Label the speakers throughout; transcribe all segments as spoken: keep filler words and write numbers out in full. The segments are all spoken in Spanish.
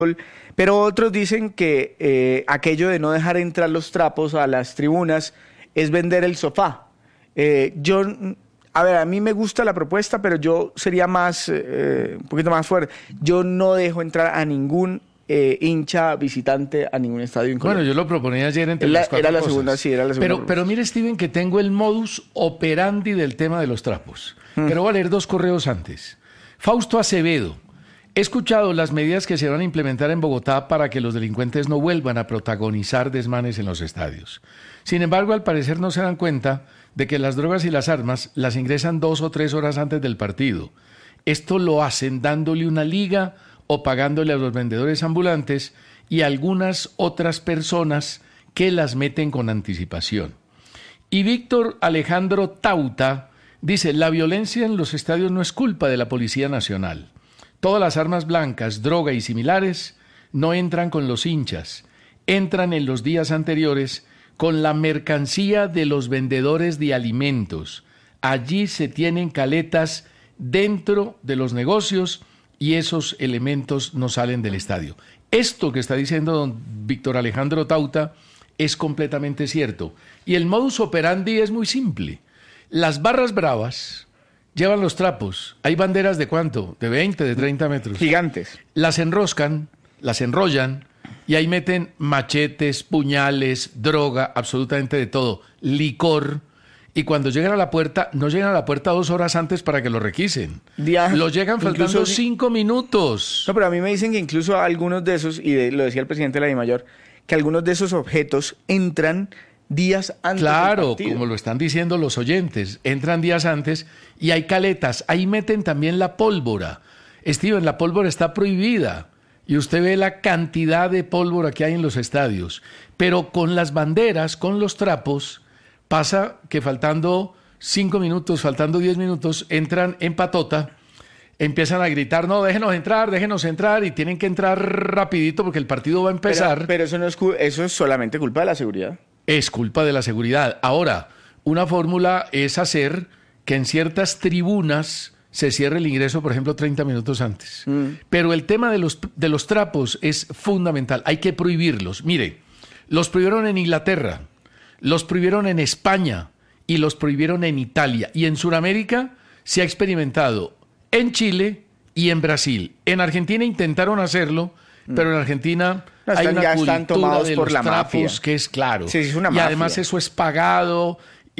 Speaker 1: Pero otros dicen que eh, aquello de no dejar entrar los trapos a las tribunas es vender el sofá. Eh, yo, a ver, a mí me gusta la propuesta, pero yo sería más, eh, un poquito más fuerte. Yo no dejo entrar a ningún eh, hincha visitante a ningún estadio en Colombia.
Speaker 2: Bueno, yo lo proponía ayer entre
Speaker 1: Era,
Speaker 2: las cuatro
Speaker 1: era la
Speaker 2: cosas.
Speaker 1: segunda, sí, era la segunda.
Speaker 2: Pero, pero mire, Steven, que tengo el modus operandi del tema de los trapos. Mm. Pero voy a leer dos correos antes. Fausto Acevedo. He escuchado las medidas que se van a implementar en Bogotá para que los delincuentes no vuelvan a protagonizar desmanes en los estadios. Sin embargo, al parecer no se dan cuenta de que las drogas y las armas las ingresan dos o tres horas antes del partido. Esto lo hacen dándole una liga o pagándole a los vendedores ambulantes y a algunas otras personas que las meten con anticipación. Y Víctor Alejandro Tauta dice, la violencia en los estadios no es culpa de la Policía Nacional. Todas las armas blancas, droga y similares no entran con los hinchas, entran en los días anteriores con la mercancía de los vendedores de alimentos. Allí se tienen caletas dentro de los negocios y esos elementos no salen del estadio. Esto que está diciendo don Víctor Alejandro Tauta es completamente cierto. Y el modus operandi es muy simple. Las barras bravas llevan los trapos. Hay banderas de ¿cuánto? De veinte, de treinta metros.
Speaker 1: Gigantes.
Speaker 2: Las enroscan, las enrollan y ahí meten machetes, puñales, droga, absolutamente de todo, licor. Y cuando llegan a la puerta, no llegan a la puerta dos horas antes para que lo requisen. Día, lo llegan faltando incluso, cinco minutos.
Speaker 1: No, pero a mí me dicen que incluso algunos de esos, y de, lo decía el presidente de la DIMAYOR, que algunos de esos objetos entran días antes.
Speaker 2: Claro,
Speaker 1: del partido.
Speaker 2: Como lo están diciendo los oyentes, entran días antes y hay caletas. Ahí meten también la pólvora. Steven, la pólvora está prohibida. Y usted ve la cantidad de pólvora que hay en los estadios. Pero con las banderas, con los trapos, pasa que faltando cinco minutos, faltando diez minutos, entran en patota, empiezan a gritar, no, déjenos entrar, déjenos entrar, y tienen que entrar rapidito porque el partido va a empezar.
Speaker 1: Pero, pero eso, no es, eso es solamente culpa de la seguridad.
Speaker 2: Es culpa de la seguridad. Ahora, una fórmula es hacer que en ciertas tribunas se cierre el ingreso, por ejemplo, treinta minutos antes. Mm. Pero el tema de los, de los trapos es fundamental. Hay que prohibirlos. Mire, los prohibieron en Inglaterra, los prohibieron en España y los prohibieron en Italia. Y en Sudamérica se ha experimentado en Chile y en Brasil. En Argentina intentaron hacerlo, mm. pero en Argentina no, hay una cultura de los trapos que es claro.
Speaker 1: Sí, es una
Speaker 2: y
Speaker 1: mafia.
Speaker 2: Además eso es pagado.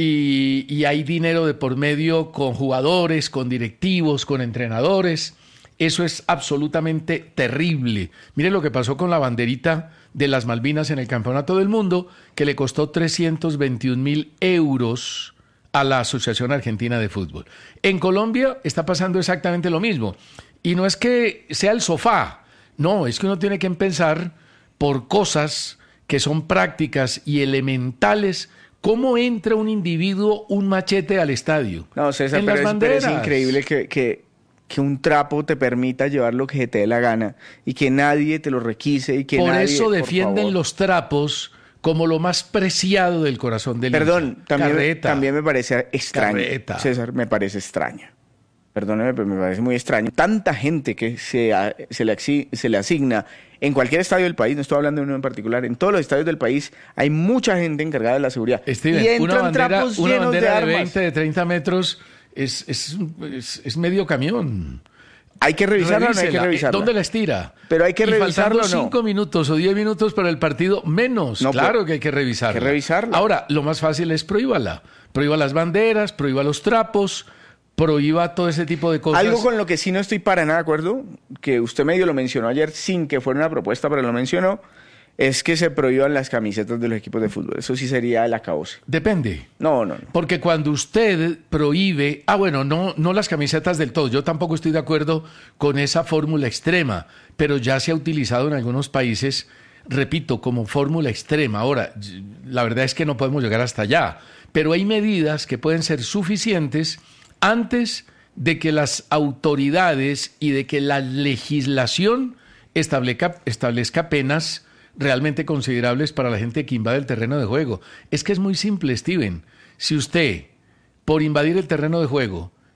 Speaker 2: Y, y hay dinero de por medio con jugadores, con directivos, con entrenadores. Eso es absolutamente terrible. Mire lo que pasó con la banderita de las Malvinas en el Campeonato del Mundo, que le costó trescientos veintiún mil euros a la Asociación Argentina de Fútbol. En Colombia está pasando exactamente lo mismo. Y no es que sea el sofá, no, es que uno tiene que pensar por cosas que son prácticas y elementales. ¿Cómo entra un individuo un machete al estadio?
Speaker 1: No, César,
Speaker 2: en
Speaker 1: pero,
Speaker 2: las
Speaker 1: es, pero es
Speaker 2: banderas.
Speaker 1: increíble que, que, que un trapo te permita llevar lo que te dé la gana y que nadie te lo requise y que
Speaker 2: por
Speaker 1: nadie...
Speaker 2: eso defienden
Speaker 1: por favor.
Speaker 2: los trapos como lo más preciado del corazón del
Speaker 1: Perdón,
Speaker 2: hincha.
Speaker 1: también,
Speaker 2: Carreta.
Speaker 1: también me parece extraño.
Speaker 2: Carreta.
Speaker 1: César, me parece extraño. Perdóneme, pero me parece muy extraño. Tanta gente que se, se, le, se le asigna en cualquier estadio del país, no estoy hablando de uno en particular, en todos los estadios del país hay mucha gente encargada de la seguridad.
Speaker 2: Steven,
Speaker 1: y entran
Speaker 2: una bandera,
Speaker 1: trapos
Speaker 2: una
Speaker 1: llenos
Speaker 2: bandera
Speaker 1: de
Speaker 2: de,
Speaker 1: armas.
Speaker 2: veinte, de treinta metros es, es, es, es medio camión.
Speaker 1: ¿Hay que revisarla o no hay que revisarla?
Speaker 2: ¿Dónde la estira?
Speaker 1: Pero hay que
Speaker 2: y
Speaker 1: revisarlo,
Speaker 2: faltando
Speaker 1: ¿no?
Speaker 2: cinco minutos o diez minutos para el partido, menos.
Speaker 1: No,
Speaker 2: claro
Speaker 1: pero,
Speaker 2: que hay que revisarla.
Speaker 1: Hay que revisarla.
Speaker 2: Ahora, lo más fácil es prohíbala. Prohíba las banderas, prohíba los trapos, prohíba todo ese tipo de cosas.
Speaker 1: Algo con lo que sí no estoy para nada de acuerdo, que usted medio lo mencionó ayer sin que fuera una propuesta, pero lo mencionó, es que se prohíban las camisetas de los equipos de fútbol. Eso sí sería el acabose.
Speaker 2: Depende.
Speaker 1: No, no, no.
Speaker 2: Porque cuando usted prohíbe... Ah, bueno, no, no las camisetas del todo. Yo tampoco estoy de acuerdo con esa fórmula extrema, pero ya se ha utilizado en algunos países, repito, como fórmula extrema. Ahora, la verdad es que no podemos llegar hasta allá, pero hay medidas que pueden ser suficientes antes de que las autoridades y de que la legislación establezca, establezca penas realmente considerables para la gente que invade el terreno de juego. Es que es muy simple, Steven. Si usted, por invadir el terreno de juego,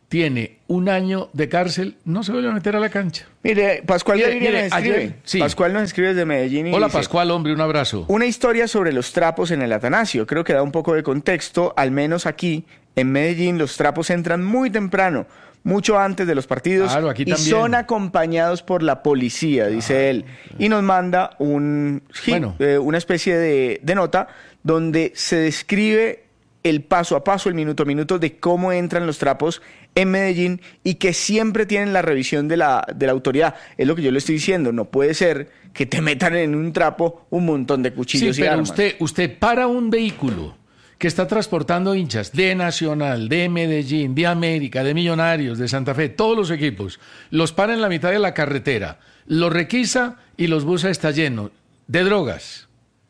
Speaker 2: tiene un año de cárcel, no se vuelve a meter a la cancha.
Speaker 1: Mire, Pascual
Speaker 2: Mire,
Speaker 1: Gaviria
Speaker 2: mire,
Speaker 1: nos escribe.
Speaker 2: ayer, sí.
Speaker 1: Pascual nos escribe desde Medellín y
Speaker 2: Hola
Speaker 1: dice,
Speaker 2: Pascual, hombre, un abrazo.
Speaker 1: una historia sobre los trapos en el Atanasio. Creo que da un poco de contexto, al menos aquí en Medellín los trapos entran muy temprano, mucho antes de los partidos,
Speaker 2: Claro, aquí
Speaker 1: y
Speaker 2: también.
Speaker 1: son acompañados por la policía, dice
Speaker 2: Ah,
Speaker 1: él. Y nos manda un, sí,
Speaker 2: Bueno.
Speaker 1: eh, una especie de, de nota donde se describe el paso a paso, el minuto a minuto de cómo entran los trapos en Medellín y que siempre tienen la revisión de la, de la autoridad. Es lo que yo le estoy diciendo, no puede ser que te metan en un trapo un montón de cuchillos
Speaker 2: Sí,
Speaker 1: y
Speaker 2: pero
Speaker 1: armas.
Speaker 2: usted, usted para un vehículo que está transportando hinchas de Nacional, de Medellín, de América, de Millonarios, de Santa Fe, todos los equipos, los para en la mitad de la carretera, los requisa y los buses está lleno de drogas,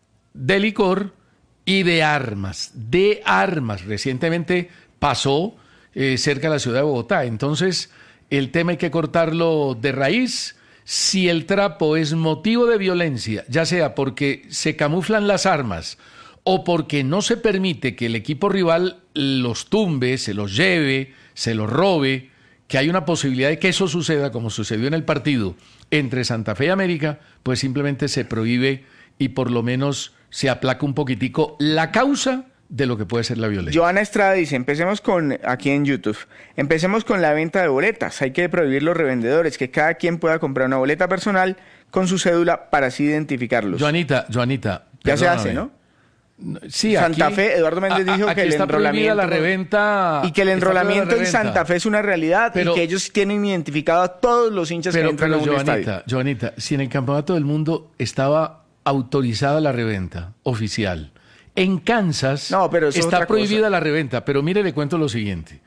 Speaker 2: de licor y de armas, de armas. Recientemente pasó eh, cerca de la ciudad de Bogotá. Entonces, el tema hay que cortarlo de raíz. Si el trapo es motivo de violencia, ya sea porque se camuflan las armas o porque no se permite que el equipo rival los tumbe, se los lleve, se los robe, que hay una posibilidad de que eso suceda, como sucedió en el partido entre Santa Fe y América, pues simplemente se prohíbe y por lo menos se aplaca un poquitico la causa de lo que puede ser la violencia.
Speaker 1: Joana Estrada dice, empecemos con, aquí en YouTube, empecemos con la venta de boletas. Hay que prohibir los revendedores, que cada quien pueda comprar una boleta personal con su cédula para así identificarlos.
Speaker 2: Joanita, Joanita.
Speaker 1: Ya se
Speaker 2: perdóname.
Speaker 1: hace, ¿no?
Speaker 2: Sí,
Speaker 1: Santa
Speaker 2: aquí-
Speaker 1: Fe, Eduardo Méndez
Speaker 2: a- a-
Speaker 1: dijo
Speaker 2: aquí
Speaker 1: que el
Speaker 2: está prohibida
Speaker 1: enrolamiento
Speaker 2: la reventa
Speaker 1: y que el
Speaker 2: está prohibida
Speaker 1: enrolamiento
Speaker 2: la
Speaker 1: en
Speaker 2: reventa.
Speaker 1: Santa Fe es una realidad
Speaker 2: Pero-
Speaker 1: y que ellos tienen identificado a todos los hinchas que
Speaker 2: Pero,
Speaker 1: entran
Speaker 2: pero
Speaker 1: a un
Speaker 2: Joanita,
Speaker 1: estadio.
Speaker 2: Joanita, si en el Campeonato del Mundo estaba autorizada la reventa oficial, en Kansas
Speaker 1: No, pero eso es
Speaker 2: está
Speaker 1: otra
Speaker 2: prohibida
Speaker 1: cosa.
Speaker 2: la reventa. Pero mire, le cuento lo siguiente.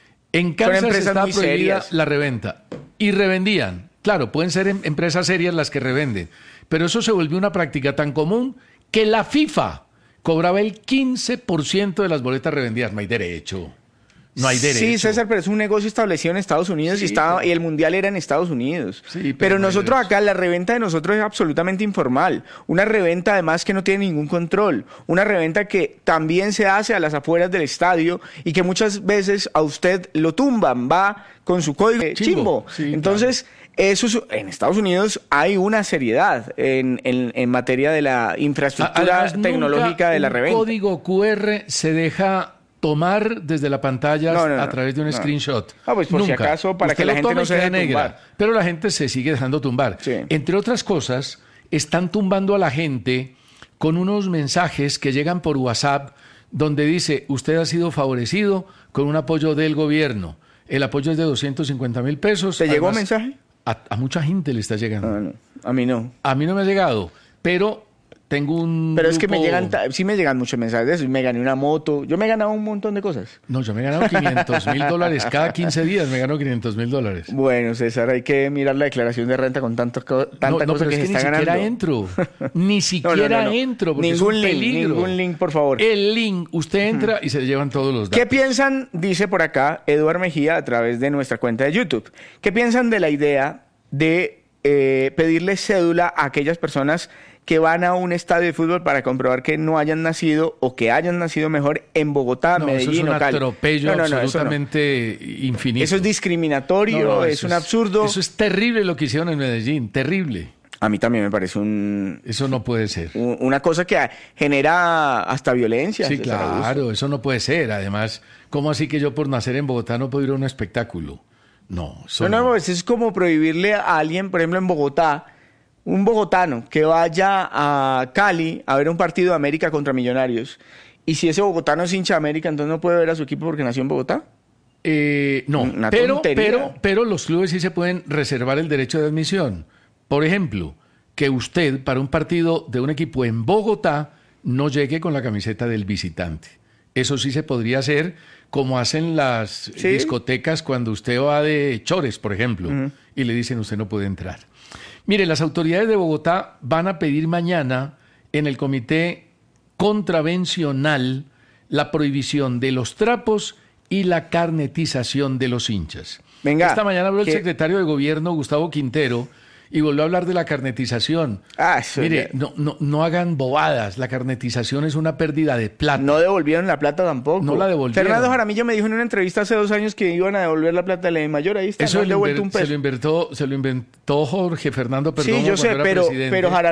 Speaker 2: En Kansas
Speaker 1: empresas
Speaker 2: está
Speaker 1: muy
Speaker 2: prohibida
Speaker 1: serias.
Speaker 2: la reventa y revendían. Claro, pueden ser em- empresas serias las que revenden, pero eso se volvió una práctica tan común que la FIFA cobraba el quince por ciento de las boletas revendidas. No hay derecho. No hay derecho.
Speaker 1: Sí, César, pero es un negocio establecido en Estados Unidos
Speaker 2: Sí,
Speaker 1: y, estaba,
Speaker 2: pero-
Speaker 1: y el mundial era en Estados Unidos.
Speaker 2: Sí, pero
Speaker 1: pero
Speaker 2: no hay
Speaker 1: nosotros
Speaker 2: derecho.
Speaker 1: acá, la reventa de nosotros es absolutamente informal. Una reventa además que no tiene ningún control. Una reventa que también se hace a las afueras del estadio y que muchas veces a usted lo tumban, va con su código de
Speaker 2: Chimbo.
Speaker 1: chimbo.
Speaker 2: Sí,
Speaker 1: Entonces, eso es- en Estados Unidos hay una seriedad en, en- en materia de la infraestructura
Speaker 2: Además, nunca
Speaker 1: tecnológica de la
Speaker 2: un
Speaker 1: reventa.
Speaker 2: código cu erre se deja tomar desde la pantalla
Speaker 1: No, no, no,
Speaker 2: a través de un
Speaker 1: no.
Speaker 2: screenshot.
Speaker 1: Ah, pues por si
Speaker 2: Nunca.
Speaker 1: acaso, para
Speaker 2: Usted
Speaker 1: que la
Speaker 2: lo
Speaker 1: gente
Speaker 2: toma
Speaker 1: no
Speaker 2: y
Speaker 1: se
Speaker 2: queda
Speaker 1: deje
Speaker 2: negra,
Speaker 1: tumbar.
Speaker 2: pero la gente se sigue dejando tumbar.
Speaker 1: Sí.
Speaker 2: Entre otras cosas, están tumbando a la gente con unos mensajes que llegan por WhatsApp donde dice, usted ha sido favorecido con un apoyo del gobierno. El apoyo es de doscientos cincuenta mil pesos.
Speaker 1: ¿Te llegó un
Speaker 2: Además,
Speaker 1: mensaje?
Speaker 2: A, a mucha gente le está llegando.
Speaker 1: No, no, a mí no.
Speaker 2: A mí no me ha llegado, pero tengo un
Speaker 1: Pero es que me
Speaker 2: grupo-
Speaker 1: llegan, ta- sí me llegan muchos mensajes de eso. Y me gané una moto. Yo me he ganado un montón de cosas.
Speaker 2: No, yo me he ganado quinientos mil dólares. Cada quince días me gano quinientos mil dólares.
Speaker 1: Bueno, César, hay que mirar la declaración de renta con tanto, co- tanta
Speaker 2: No, no,
Speaker 1: cosa
Speaker 2: pero
Speaker 1: que
Speaker 2: es
Speaker 1: se
Speaker 2: que ni
Speaker 1: está
Speaker 2: siquiera
Speaker 1: ganando.
Speaker 2: entro. Ni
Speaker 1: No, no,
Speaker 2: siquiera
Speaker 1: no, no.
Speaker 2: entro. Porque
Speaker 1: Ningún
Speaker 2: es un
Speaker 1: link,
Speaker 2: peligro.
Speaker 1: ningún link, por favor.
Speaker 2: El link, usted entra y se le llevan todos los datos.
Speaker 1: ¿Qué piensan, dice por acá Eduard Mejía a través de nuestra cuenta de YouTube? ¿Qué piensan de la idea de eh, pedirle cédula a aquellas personas que van a un estadio de fútbol para comprobar que no hayan nacido o que hayan nacido mejor en Bogotá,
Speaker 2: No,
Speaker 1: Medellín
Speaker 2: eso es un
Speaker 1: o Cali?
Speaker 2: atropello
Speaker 1: No, no, no, eso no.
Speaker 2: absolutamente infinito.
Speaker 1: Eso es discriminatorio,
Speaker 2: No, no,
Speaker 1: es
Speaker 2: eso
Speaker 1: un absurdo.
Speaker 2: Eso es terrible lo que hicieron en Medellín, terrible.
Speaker 1: A mí también me parece un,
Speaker 2: Eso no puede ser.
Speaker 1: un- una cosa que genera hasta violencia.
Speaker 2: Sí,
Speaker 1: César Augusto.
Speaker 2: claro, eso no puede ser. Además, ¿cómo así que yo por nacer en Bogotá no puedo ir a un espectáculo? No, eso
Speaker 1: No, no,
Speaker 2: no.
Speaker 1: pues es como prohibirle a alguien, por ejemplo, en Bogotá, un bogotano que vaya a Cali a ver un partido de América contra Millonarios. Y si ese bogotano es hincha de América, entonces no puede ver a su equipo porque nació en Bogotá.
Speaker 2: Eh, no,
Speaker 1: Una
Speaker 2: pero,
Speaker 1: tontería.
Speaker 2: pero, pero los clubes sí se pueden reservar el derecho de admisión. Por ejemplo, que usted para un partido de un equipo en Bogotá no llegue con la camiseta del visitante. Eso sí se podría hacer como hacen las
Speaker 1: Sí.
Speaker 2: discotecas cuando usted va de chores, por ejemplo, y le dicen usted no puede entrar. Mire, las autoridades de Bogotá van a pedir mañana en el comité contravencional la prohibición de los trapos y la carnetización de los hinchas.
Speaker 1: Venga,
Speaker 2: Esta mañana habló el
Speaker 1: que-
Speaker 2: secretario de Gobierno, Gustavo Quintero, y volvió a hablar de la carnetización.
Speaker 1: Ah, eso
Speaker 2: Mire,
Speaker 1: ya-
Speaker 2: no, no, no hagan bobadas. La carnetización es una pérdida de plata.
Speaker 1: No devolvieron la plata tampoco.
Speaker 2: No la devolvieron.
Speaker 1: Fernando Jaramillo me dijo en una entrevista hace dos años que iban a devolver la plata de la mayor. Ahí está,
Speaker 2: Eso
Speaker 1: no han
Speaker 2: lo
Speaker 1: devuelto
Speaker 2: inver-
Speaker 1: un
Speaker 2: se,
Speaker 1: peso.
Speaker 2: lo inventó, se lo inventó Jorge Fernando Perdomo
Speaker 1: Sí, yo sé,
Speaker 2: cuando era
Speaker 1: pero,
Speaker 2: presidente.
Speaker 1: pero Jaramillo